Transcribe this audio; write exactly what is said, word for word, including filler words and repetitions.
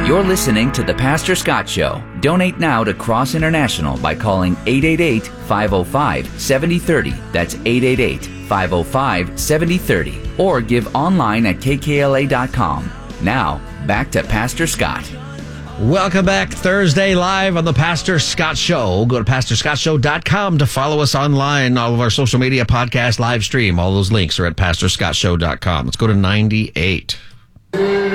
You're listening to The Pastor Scott Show. Donate now to Cross International by calling eight eight eight, five oh five, seven oh three oh. That's eight eight eight, five oh five, seven oh three oh. Or give online at k k l a dot com. Now, back to Pastor Scott. Welcome back Thursday live on The Pastor Scott Show. Go to pastor scott show dot com to follow us online. All of our social media, podcast, live stream. All those links are at pastor scott show dot com. Let's go to ninety-eight.